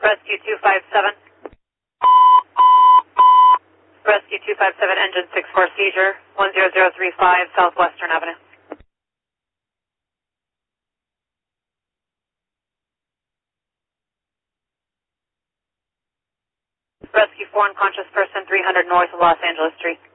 Rescue 257. Rescue 257, engine 64 seizure, 10035 Southwestern Avenue. Rescue 4 unconscious person, 300 north of Los Angeles Street.